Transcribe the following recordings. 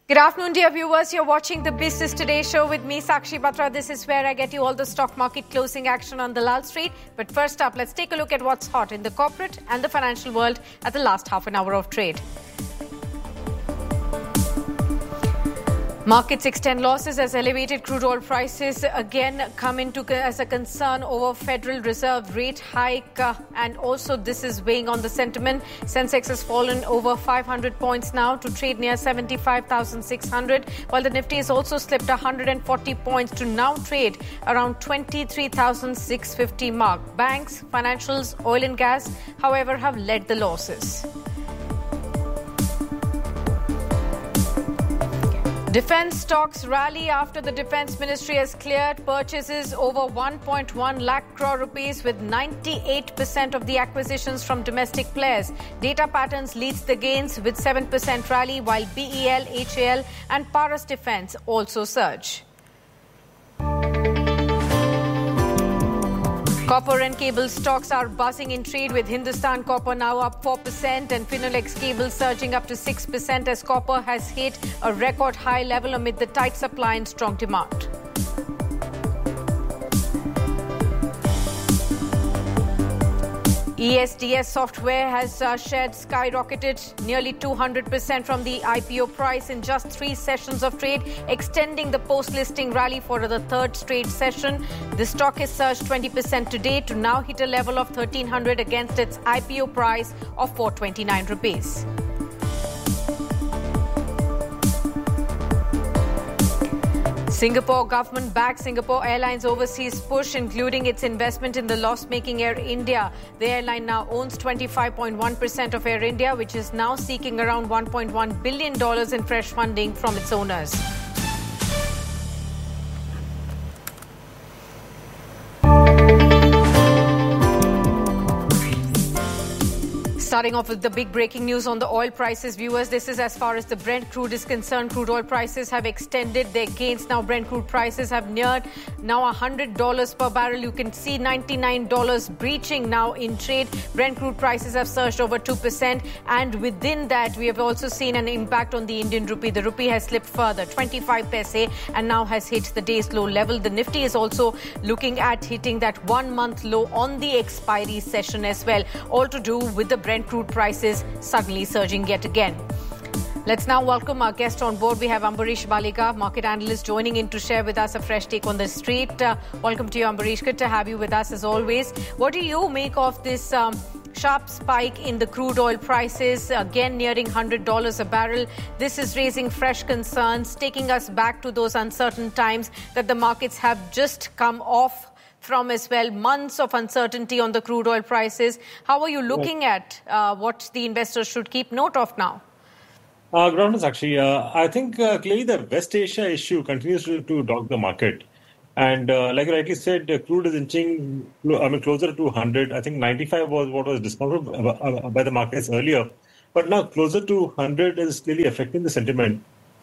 Good afternoon, dear viewers. You're watching the Business Today show with me, Sakshi Batra. This is where I get you all the stock market closing action on Dalal Street. But first up, let's take a look at what's hot in the corporate and the financial world at the last half an hour of trade. Markets extend losses as elevated crude oil prices again come into as a concern over Federal Reserve rate hike, and also this is weighing on the sentiment. Sensex has fallen over 500 points now to trade near 75,600, while the Nifty has also slipped 140 points to now trade around 23,650 mark. Banks, financials, oil and gas, however, have led the losses. Defence stocks rally after the Defence Ministry has cleared purchases over 1.1 lakh crore rupees, with 98% of the acquisitions from domestic players. Data Patterns leads the gains with 7% rally, while BEL, HAL and Paras Defence also surge. Copper and cable stocks are buzzing in trade, with Hindustan Copper now up 4% and Finolex Cable surging up to 6% as copper has hit a record high level amid the tight supply and strong demand. ESDS Software has shared skyrocketed nearly 200% from the IPO price in just 3 sessions of trade, extending the post-listing rally for the third straight session. The stock has surged 20% today to now hit a level of 1,300 against its IPO price of 429 rupees. Singapore government backs Singapore Airlines overseas push, including its investment in the loss-making Air India. The airline now owns 25.1% of Air India, which is now seeking around $1.1 billion in fresh funding from its owners. Starting off with the big breaking news on the oil prices, viewers. This is as far as the Brent crude is concerned. Crude oil prices have extended their gains. Now Brent crude prices have neared now $100 per barrel. You can see $99 breaching now in trade. Brent crude prices have surged over 2%. And within that, we have also seen an impact on the Indian rupee. The rupee has slipped further, 25 paise, and now has hit the day's low level. The Nifty is also looking at hitting that 1 month low on the expiry session as well. All to do with the Brent crude prices suddenly surging yet again. Let's now welcome our guest on board. We have Ambarish Balika, market analyst, joining in to share with us a fresh take on the street. Welcome to you, Ambarish. Good to have you with us as always. What do you make of this sharp spike in the crude oil prices, again nearing $100 a barrel? This is raising fresh concerns, taking us back to those uncertain times that the markets have just come off from as well, months of uncertainty on the crude oil prices. How are you looking at what the investors should keep note of now? Good afternoon, actually. I think clearly the West Asia issue continues to dog the market. And like you rightly said, crude is inching closer to 100. I think 95 was what was discounted by the markets earlier. But now closer to 100 is clearly affecting the sentiment.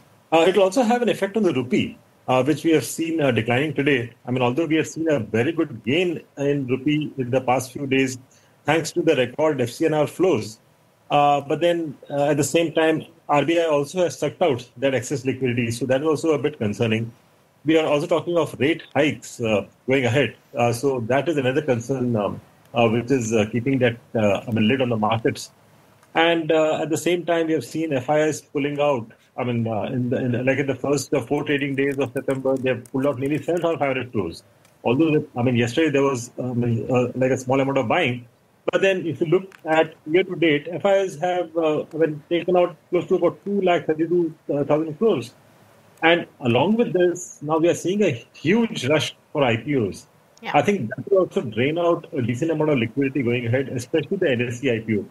It will also have an effect on the rupee, which we have seen declining today. I mean, although we have seen a very good gain in rupee in the past few days, thanks to the record FCNR flows. But then at the same time, RBI also has sucked out that excess liquidity. So that is also a bit concerning. We are also talking of rate hikes going ahead. So that is another concern which is keeping that lid on the markets. And at the same time, we have seen FIIs pulling out. I mean, in the first 4 trading days of September, they have pulled out nearly 7,500 crores. Although, yesterday there was like a small amount of buying. But then if you look at year to date, FIIs have taken out close to about 2,32,000 crores. And along with this, now we are seeing a huge rush for IPOs. Yeah. I think that will also drain out a decent amount of liquidity going ahead, especially the NSE IPO.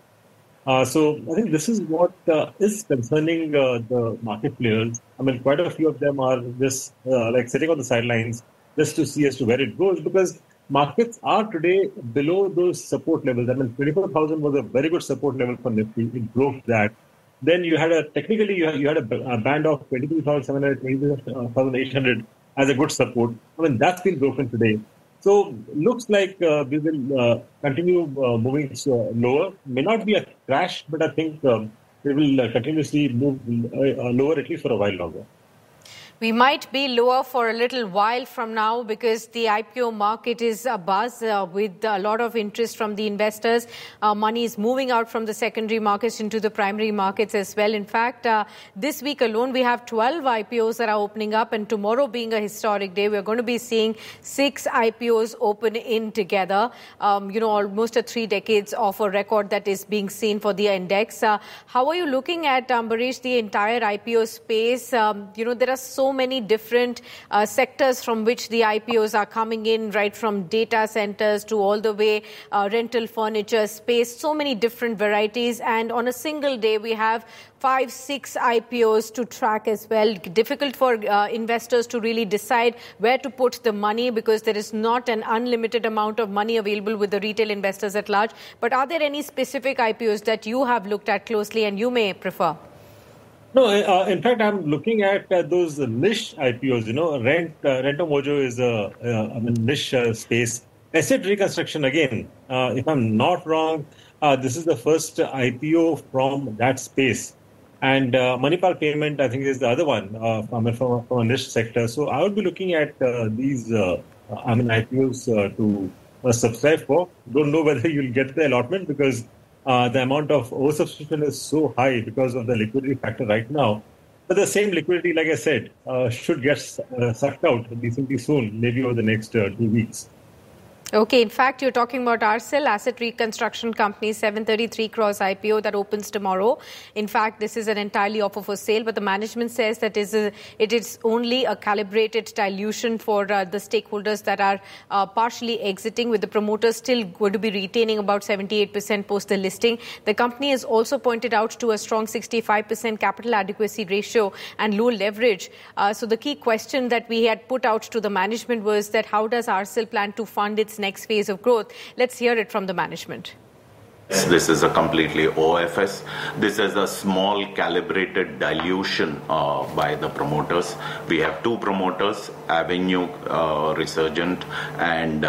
So I think this is what is concerning the market players. I mean, quite a few of them are just sitting on the sidelines just to see as to where it goes, because markets are today below those support levels. I mean, 24,000 was a very good support level for Nifty. It broke that. Then you had you had a band of 23,700, 23,800 as a good support. I mean, that's been broken today. So looks like we will continue moving lower. May not be a crash, but I think it will continuously move lower at least for a while longer. We might be lower for a little while from now because the IPO market is abuzz with a lot of interest from the investors. Money is moving out from the secondary markets into the primary markets as well. In fact, this week alone, we have 12 IPOs that are opening up. And tomorrow being a historic day, we're going to be seeing 6 IPOs open in together. Almost 3 decades of a record that is being seen for the index. How are you looking at, Ambarish, the entire IPO space? There are so many different sectors from which the IPOs are coming in, right from data centers to all the way rental furniture space, so many different varieties. And on a single day, we have 5-6 IPOs to track as well. Difficult for investors to really decide where to put the money because there is not an unlimited amount of money available with the retail investors at large. But are there any specific IPOs that you have looked at closely and you may prefer? No, in fact, I'm looking at those niche IPOs. Rentomojo is a niche space. Asset reconstruction, again, if I'm not wrong, this is the first IPO from that space. And Manipal Payment, I think, is the other one from a niche sector. So I would be looking at these IPOs to subscribe for. Don't know whether you'll get the allotment because the amount of oversubscription is so high because of the liquidity factor right now. But the same liquidity, like I said, should get sucked out decently soon, maybe over the next 2 weeks. Okay, in fact, you're talking about RCEL, Asset Reconstruction Company, 733 crores IPO that opens tomorrow. In fact, this is an entirely offer for sale, but the management says that it is only a calibrated dilution for the stakeholders that are partially exiting, with the promoters still going to be retaining about 78% post the listing. The company has also pointed out to a strong 65% capital adequacy ratio and low leverage. So the key question that we had put out to the management was that how does RCEL plan to fund its next phase of growth? Let's hear it from the management. This is a completely OFS. This is a small calibrated dilution by the promoters. We have 2 promoters, Avenue, Resurgent and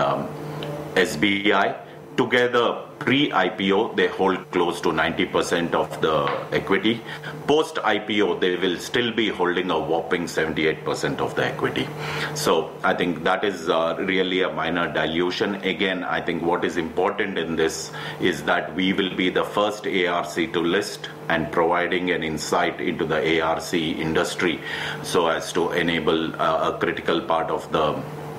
SBI. Together, pre-IPO, they hold close to 90% of the equity. Post-IPO, they will still be holding a whopping 78% of the equity. So I think that is really a minor dilution. Again, I think what is important in this is that we will be the first ARC to list and providing an insight into the ARC industry so as to enable a critical part of the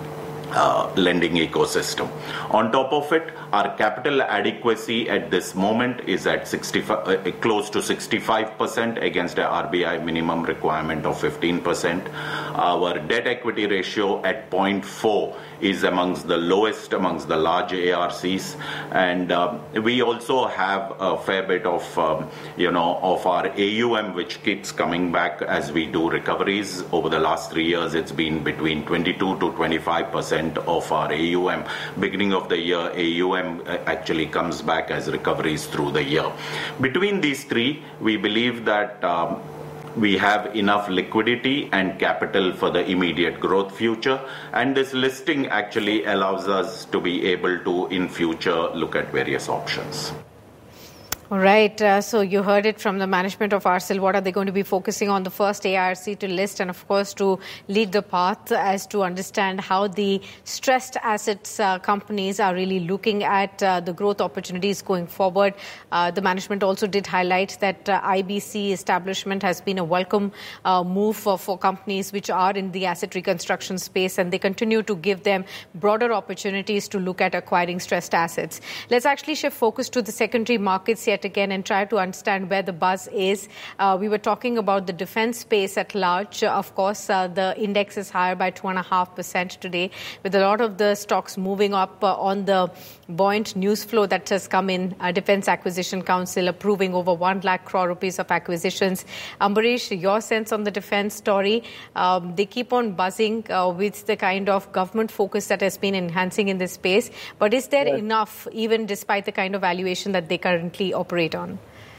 lending ecosystem. On top of it, our capital adequacy at this moment is at close to 65% against a RBI minimum requirement of 15%. Our debt equity ratio at 0.4 is amongst the lowest amongst the large ARCs, and we also have a fair bit of of our AUM which keeps coming back as we do recoveries. Over the last 3 years, it's been between 22 to 25% of our AUM. Beginning of the year, AUM actually comes back as recoveries through the year. Between these 3, we believe that we have enough liquidity and capital for the immediate growth future, and this listing actually allows us to be able to in future look at various options. All right. So you heard it from the management of RCEL. What are they going to be focusing on? The first ARC to list and, of course, to lead the path as to understand how the stressed assets companies are really looking at the growth opportunities going forward. The management also did highlight that IBC establishment has been a welcome move for companies which are in the asset reconstruction space, and they continue to give them broader opportunities to look at acquiring stressed assets. Let's actually shift focus to the secondary markets yet again and try to understand where the buzz is. We were talking about the defense space at large. Of course, the index is higher by 2.5% today, with a lot of the stocks moving up on the buoyant news flow that has come in. Defense Acquisition Council approving over 1 lakh crore rupees of acquisitions. Ambarish, your sense on the defense story? They keep on buzzing with the kind of government focus that has been enhancing in this space. But is there enough, even despite the kind of valuation that they currently operate on?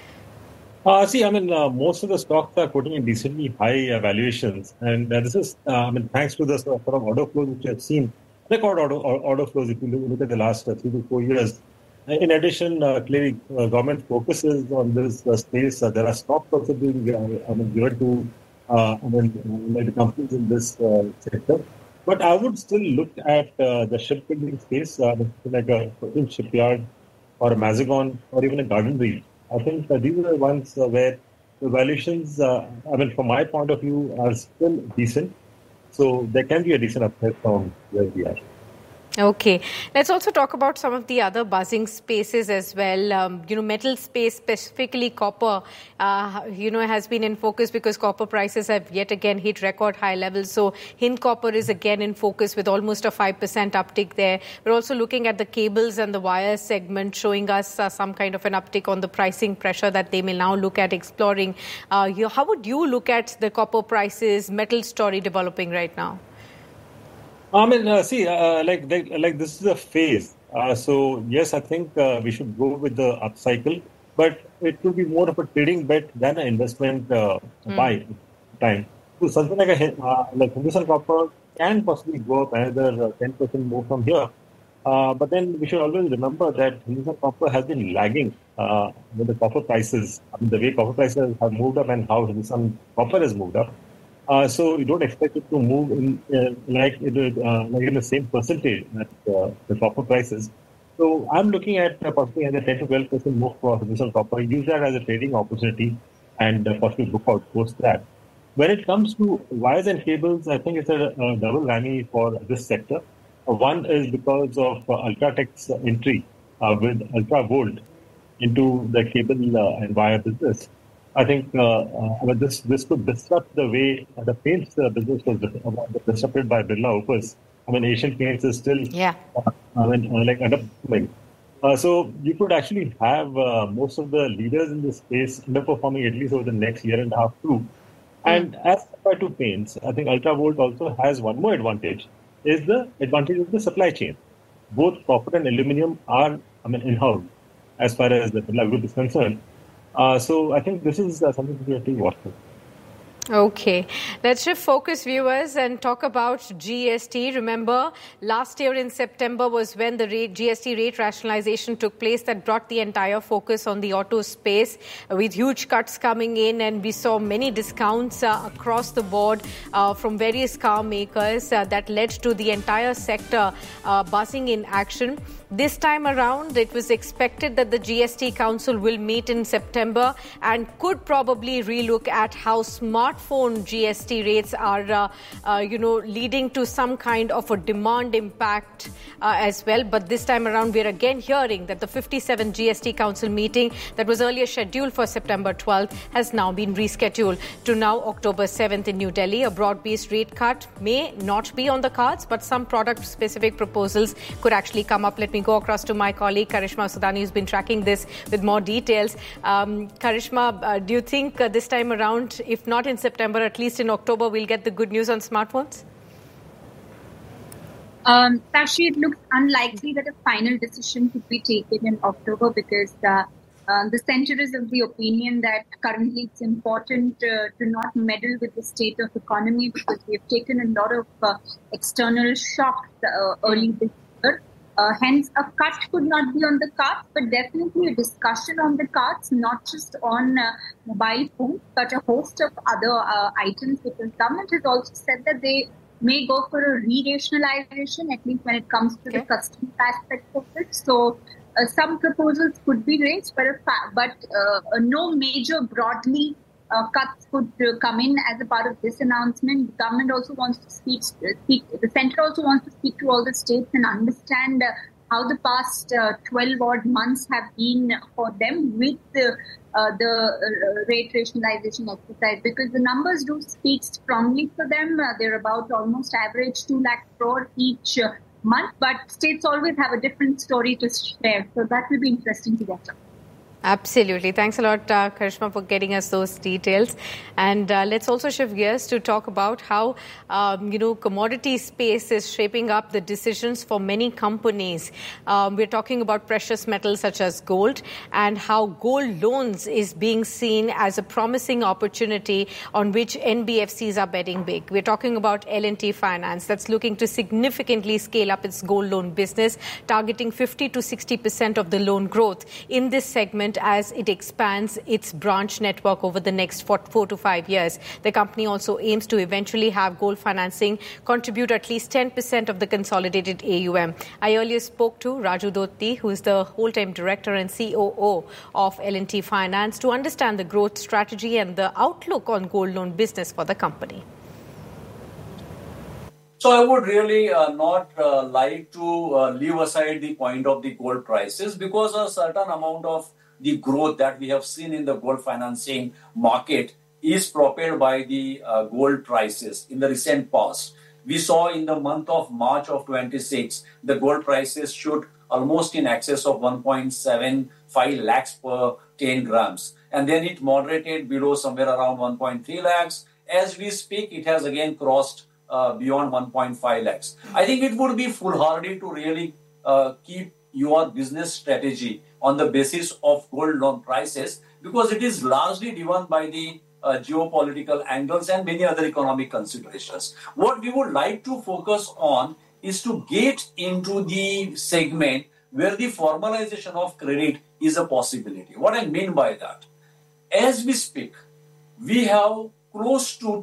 Most of the stocks are quoting in decently high valuations. And this is, thanks to the sort of order flows which we have seen, record order flows if you look at the last 3 to 4 years. In addition, clearly, government focuses on this space. There are stocks also being given to like the companies in this sector. But I would still look at the shipbuilding space, like a Cochin Shipyard or a Mazagon or even a Garden Reef. I think these are the ones where the valuations, from my point of view, are still decent. So there can be a decent upside from where we are. Okay. Let's also talk about some of the other buzzing spaces as well. Metal space, specifically copper, has been in focus because copper prices have yet again hit record high levels. So Hind Copper is again in focus with almost a 5% uptick there. We're also looking at the cables and the wires segment, showing us some kind of an uptick on the pricing pressure that they may now look at exploring. How would you look at the copper prices, metal story developing right now? This is a phase. So yes, I think we should go with the upcycle, but it will be more of a trading bet than an investment buy time. So something like Hindustan Copper can possibly go up another 10% more from here. But then we should always remember that Hindustan Copper has been lagging with the copper prices. The way copper prices have moved up and how Hindustan Copper has moved up. So you don't expect it to move in in the same percentage that the copper prices. So I'm looking at possibly as a 10 to 12% move for Hindustan Copper. Use that as a trading opportunity and possibly book out post that. When it comes to wires and cables, I think it's a double whammy for this sector. One is because of Ultratech's entry with Ultravolt into the cable and wire business. I think this could disrupt the way the paints business was disrupted by Birla Opus. Asian Paints is still underperforming. So you could actually have most of the leaders in this space underperforming at least over the next year and a half too. And as compared to paints, I think Ultravolt also has one more advantage, is the advantage of the supply chain. Both copper and aluminium are in-house as far as the Birla Group is concerned. So I think this is something to be watchful. Okay. Let's shift focus, viewers, and talk about GST. Remember, last year in September was when the GST rate rationalization took place that brought the entire focus on the auto space with huge cuts coming in, and we saw many discounts across the board from various car makers that led to the entire sector buzzing in action. This time around, it was expected that the GST Council will meet in September and could probably relook at how smartphone GST rates are, leading to some kind of a demand impact as well. But this time around, we're again hearing that the 57th GST Council meeting that was earlier scheduled for September 12th has now been rescheduled to now October 7th in New Delhi. A broad-based rate cut may not be on the cards, but some product-specific proposals could actually come up. Let me go across to my colleague Karishma Sudani, who's been tracking this with more details. Karishma, do you think this time around, if not in September, at least in October, we'll get the good news on smartphones? Sashi, it looks unlikely that a final decision could be taken in October because the center is of the opinion that currently it's important to not meddle with the state of economy because we have taken a lot of external shocks early this year. Hence, a cut could not be on the cards, but definitely a discussion on the cards, not just on mobile phones, but a host of other items. Because government has also said that they may go for a re-rationalization, at least when it comes to the customs aspect of it. So, some proposals could be raised, but no major broadly cuts could come in as a part of this announcement. The government also wants to speak. The centre also wants to speak to all the states and understand how the past 12 odd months have been for them with the rate rationalization exercise, because the numbers do speak strongly for them. They're about almost average 2 lakh crore each month, but states always have a different story to share. So that will be interesting to watch. Absolutely. Thanks a lot, Karishma, for getting us those details. And let's also shift gears to talk about how, commodity space is shaping up the decisions for many companies. We're talking about precious metals such as gold and how gold loans is being seen as a promising opportunity on which NBFCs are betting big. We're talking about L&T Finance that's looking to significantly scale up its gold loan business, targeting 50 to 60% of the loan growth in this segment as it expands its branch network over the next 4 to 5 years. The company also aims to eventually have gold financing contribute at least 10% of the consolidated AUM. I earlier spoke to Raju Dotti, who is the whole-time director and COO of L&T Finance, to understand the growth strategy and the outlook on gold loan business for the company. So I would really not like to leave aside the point of the gold prices, because a certain amount of the growth that we have seen in the gold financing market is propelled by the gold prices in the recent past. We saw in the month of March of 26, the gold prices shoot almost in excess of 1.75 lakhs per 10 grams. And then it moderated below somewhere around 1.3 lakhs. As we speak, it has again crossed beyond 1.5 lakhs. I think it would be foolhardy to really keep your business strategy on the basis of gold loan prices, because it is largely driven by the geopolitical angles and many other economic considerations. What we would like to focus on is to get into the segment where the formalization of credit is a possibility. What I mean by that, as we speak, we have close to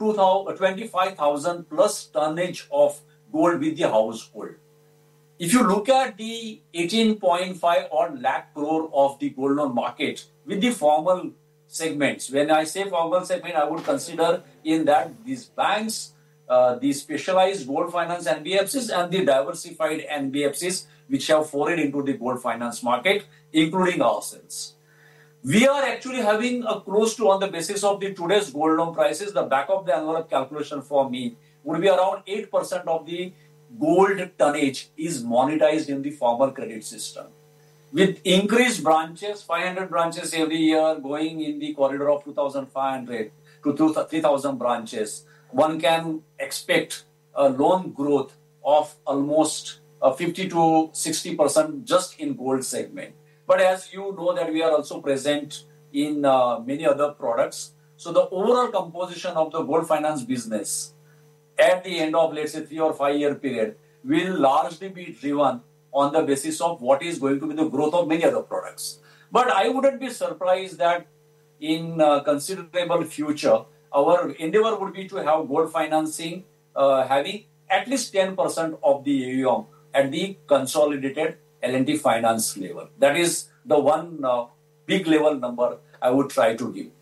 25,000 plus tonnage of gold with the household. If you look at the 18.5 odd lakh crore of the gold loan market with the formal segments, when I say formal segment, I would consider in that these banks, the specialized gold finance NBFCs and the diversified NBFCs which have forayed into the gold finance market, including ourselves. We are actually having a close to, on the basis of the today's gold loan prices, the back of the envelope calculation for me would be around 8% of the gold tonnage is monetized in the formal credit system. With increased branches, 500 branches every year, going in the corridor of 2,500 to 3,000 branches, one can expect a loan growth of almost 50 to 60% just in gold segment. But as you know that we are also present in many other products. So the overall composition of the gold finance business at the end of, let's say, 3 or 5 year period will largely be driven on the basis of what is going to be the growth of many other products. But I wouldn't be surprised that in considerable future, our endeavor would be to have gold financing having at least 10% of the AUM at the consolidated L&T Finance level. That is the one big level number I would try to give.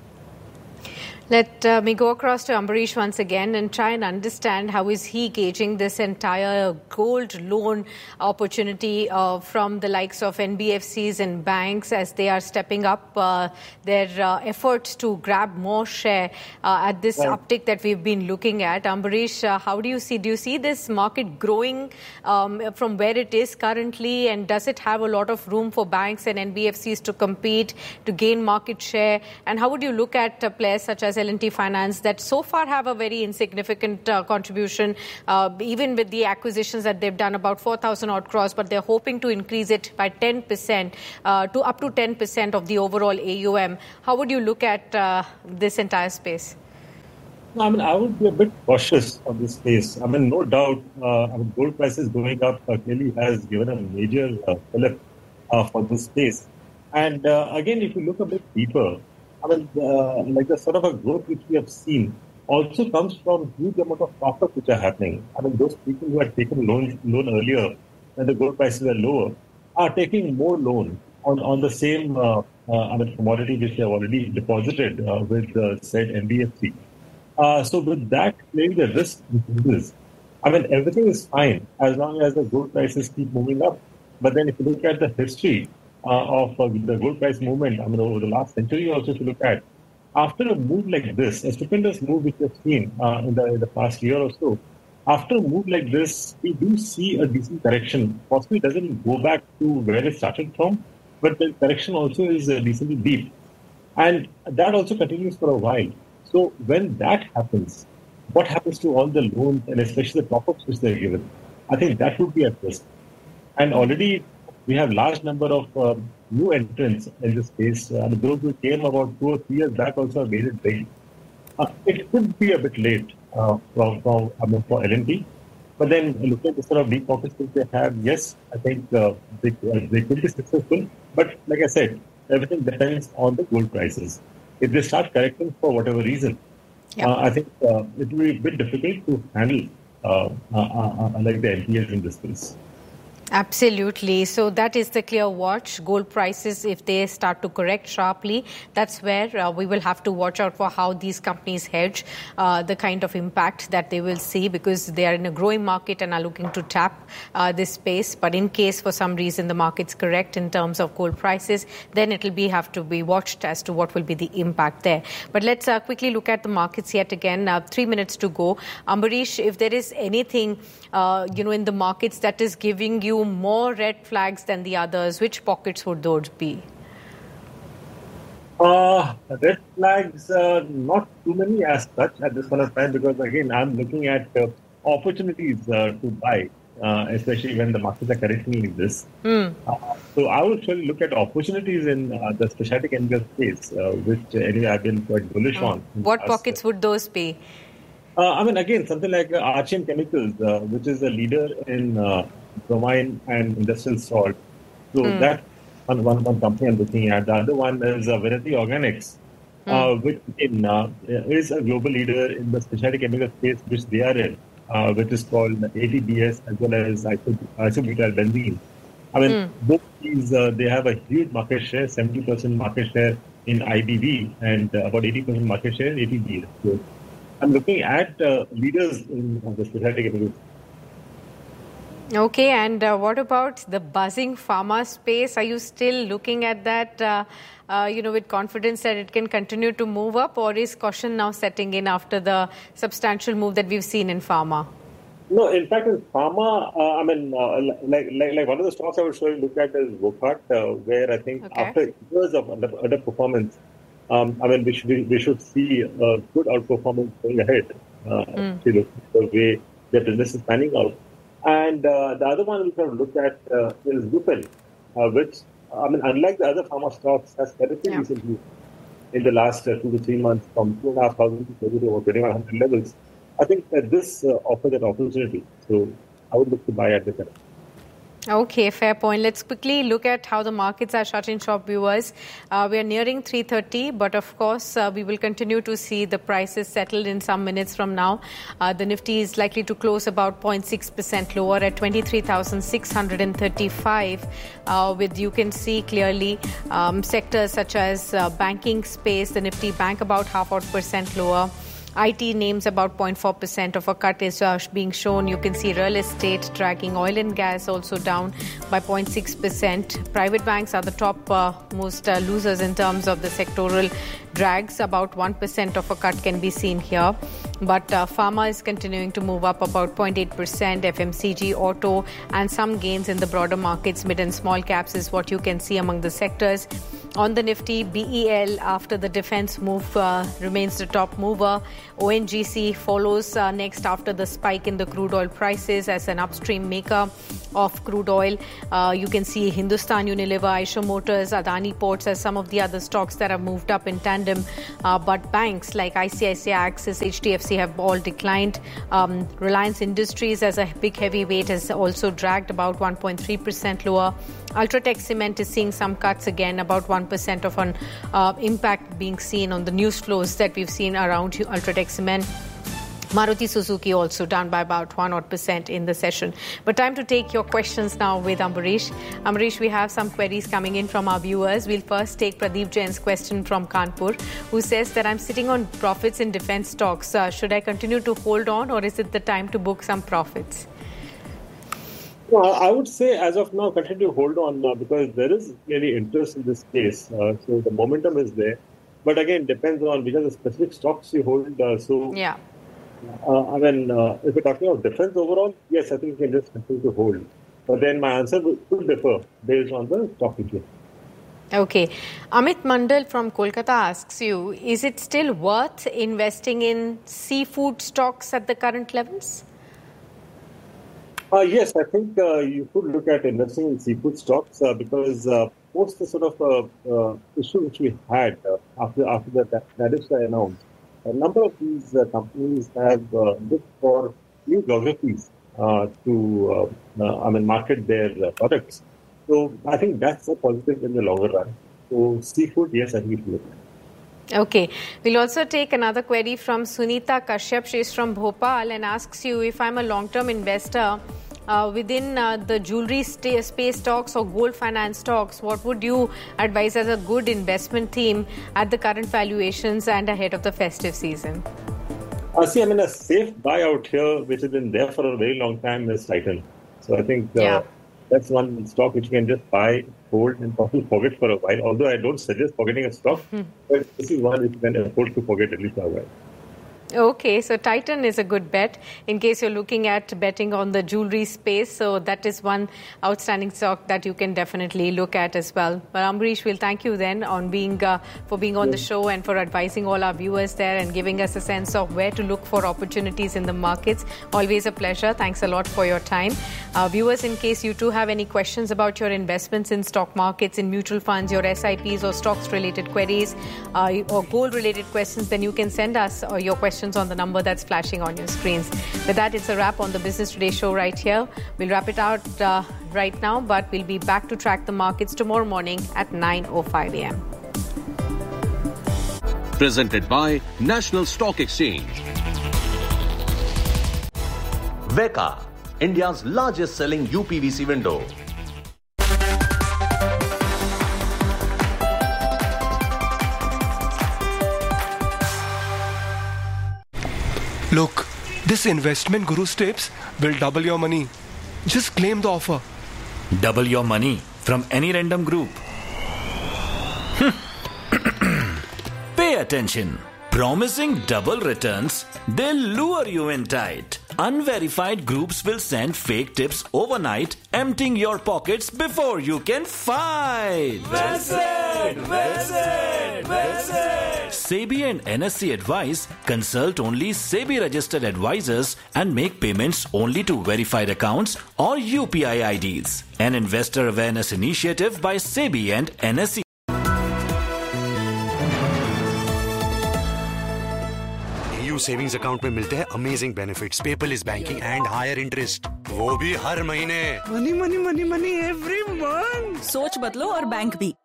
Let me go across to Ambarish once again and try and understand how is he gauging this entire gold loan opportunity from the likes of NBFCs and banks as they are stepping up their efforts to grab more share at this uptick that we've been looking at. Ambarish, how do you see this market growing from where it is currently, and does it have a lot of room for banks and NBFCs to compete, to gain market share? And how would you look at players such as L&T Finance that so far have a very insignificant contribution, even with the acquisitions that they've done, about 4,000 odd crores, but they're hoping to increase it by 10% to up to 10% of the overall AUM. How would you look at this entire space? I would be a bit cautious on this space. No doubt, gold prices going up clearly has given a major fillip for this space. And again, if you look a bit deeper, like the sort of a growth which we have seen also comes from huge amount of profits which are happening. Those people who had taken loan earlier when the gold prices were lower are taking more loan on the same commodity which they have already deposited with the said NBFC. So with that, maybe the risk increases. Everything is fine as long as the gold prices keep moving up. But then if you look at the history of the gold price movement, over the last century also, if you look at, after a move like this, a stupendous move which we have seen in the past year or so, after a move like this, we do see a decent correction. Possibly doesn't go back to where it started from, but the correction also is decently deep. And that also continues for a while. So when that happens, what happens to all the loans and especially the top-ups which they're given? I think that would be at risk. And already we have large number of new entrants in this space. Those who came about 2 or 3 years back also have made it big. It could be a bit late for L&T. But then looking at the sort of deep pockets that they have, yes, I think they could be successful. But like I said, everything depends on the gold prices. If they start correcting for whatever reason, I think it will be a bit difficult to handle like the NPLs in this space. Absolutely. So that is the clear watch. Gold prices, if they start to correct sharply, that's where we will have to watch out for how these companies hedge the kind of impact that they will see, because they are in a growing market and are looking to tap this space. But in case for some reason the market's correct in terms of gold prices, then it will have to be watched as to what will be the impact there. But let's quickly look at the markets yet again. 3 minutes to go. Ambarish, if there is anything in the markets that is giving you more red flags than the others, which pockets would those be? Red flags, not too many as such at this point of time, because again, I'm looking at opportunities to buy, especially when the markets are correcting like this. So I would actually look at opportunities in the specialty chemical space, which anyway I've been quite bullish on. What pockets would those be? Again, something like Archean Chemicals, which is a leader in bromine and industrial salt. So that one company I'm looking at. The other one is Verity Organics, which is a global leader in the specialty chemical space which they are in, which is called ATBS as well as isobutyl benzene. Both these, they have a huge market share, 70% market share in IBV and about 80% market share in ATBS. So I'm looking at leaders in the specialty chemicals. Okay, and what about the buzzing pharma space? Are you still looking at that, with confidence that it can continue to move up, or is caution now setting in after the substantial move that we've seen in pharma? No, in fact, in pharma, like one of the stocks I would surely look at is Wockhardt, where I think after years of underperformance, we should see a good outperformance going ahead. The way the business is panning out. And the other one we can look at is Lupin, which, unlike the other pharma stocks, has corrected recently in the last 2 to 3 months from 2,500 to 2,100 levels. I think that this offers an opportunity. So I would look to buy at the time. Okay, fair point. Let's quickly look at how the markets are shutting shop, viewers. We are nearing 3:30, but of course, we will continue to see the prices settled in some minutes from now. The Nifty is likely to close about 0.6% lower at 23,635. You can see clearly sectors such as banking space, the Nifty Bank about 0.5% lower. IT names about 0.4% of a cut is being shown. You can see real estate dragging, oil and gas also down by 0.6%. Private banks are the top most losers in terms of the sectoral drags. About 1% of a cut can be seen here. But pharma is continuing to move up about 0.8%. FMCG, auto, and some gains in the broader markets, mid and small caps is what you can see among the sectors. On the Nifty, BEL, after the defense move, remains the top mover. ONGC follows next after the spike in the crude oil prices as an upstream maker of crude oil. You can see Hindustan Unilever, Eicher Motors, Adani Ports as some of the other stocks that have moved up in tandem. But banks like ICICI, Axis, HDFC have all declined. Reliance Industries as a big heavyweight has also dragged about 1.3% lower. Ultratech Cement is seeing some cuts again, about 1% of an impact being seen on the news flows that we've seen around Ultratech Cement. Maruti Suzuki also down by about 1% in the session. But time to take your questions now with Ambarish. Ambarish, we have some queries coming in from our viewers. We'll first take Pradeep Jain's question from Kanpur, who says that I'm sitting on profits in defense stocks. Should I continue to hold on, or is it the time to book some profits? Well, I would say as of now, continue to hold on because there is really interest in this space. So the momentum is there. But again, depends on which are the specific stocks you hold. If we're talking about defense overall, yes, I think you can just continue to hold. But then my answer could differ based on the stock issue. Okay. Amit Mandal from Kolkata asks you, is it still worth investing in seafood stocks at the current levels? Yes, I think you could look at investing in seafood stocks because post the sort of issue which we had after the tariffs were announced, a number of these companies have looked for new geographies to market their products. So I think that's a positive in the longer run. So seafood, yes, I think it will. Okay. We'll also take another query from Sunita Kashyap. She's from Bhopal and asks you, if I'm a long-term investor within the jewelry space stocks or gold finance stocks, what would you advise as a good investment theme at the current valuations and ahead of the festive season? A safe buy out here, which has been there for a very long time, is Titan. So I think that's one stock which you can just buy, hold, and probably forget for a while. Although I don't suggest forgetting a stock, but this is one which you can afford to forget at least for a while. Okay, so Titan is a good bet in case you're looking at betting on the jewelry space. So that is one outstanding stock that you can definitely look at as well. But Ambrish, we'll thank you then on for being on the show and for advising all our viewers there and giving us a sense of where to look for opportunities in the markets. Always a pleasure. Thanks a lot for your time. Viewers, in case you too have any questions about your investments in stock markets, in mutual funds, your SIPs or stocks related queries or gold related questions, then you can send us your questions on the number that's flashing on your screens. With that, it's a wrap on the Business Today show right here. We'll wrap it out right now, but we'll be back to track the markets tomorrow morning at 9:05 a.m. Presented by National Stock Exchange. Veka, India's largest selling UPVC window. Look, this investment Guru's tips will double your money. Just claim the offer. Double your money from any random group. Pay attention. Promising double returns, they'll lure you in tight. Unverified groups will send fake tips overnight, emptying your pockets before you can fight. Visit! SEBI and NSE advise, consult only SEBI registered advisors and make payments only to verified accounts or UPI IDs. An investor awareness initiative by SEBI and NSE. Savings account में मिलते हैं amazing benefits, paperless banking and higher interest, वो भी हर महीने। Money money money money every month. सोच बदलो और bank भी।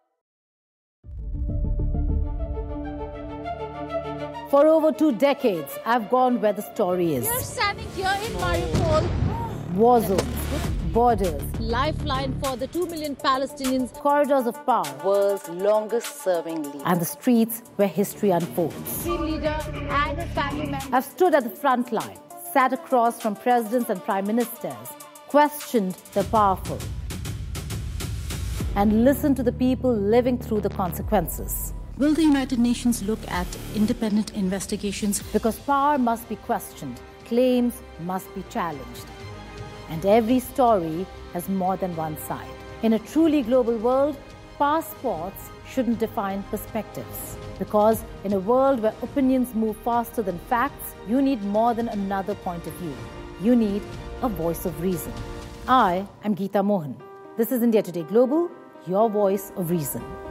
For over 2 decades, I've gone where the story is. We're standing here in Mariupol. War zones, borders, lifeline for the 2 million Palestinians, corridors of power, world's longest serving leader, and the streets where history unfolds. Supreme leader and his family members. I've stood at the front line, sat across from presidents and prime ministers, questioned the powerful, and listened to the people living through the consequences. Will the United Nations look at independent investigations? Because power must be questioned, claims must be challenged. And every story has more than one side. In a truly global world, passports shouldn't define perspectives. Because in a world where opinions move faster than facts, you need more than another point of view. You need a voice of reason. I am Geeta Mohan. This is India Today Global, your voice of reason.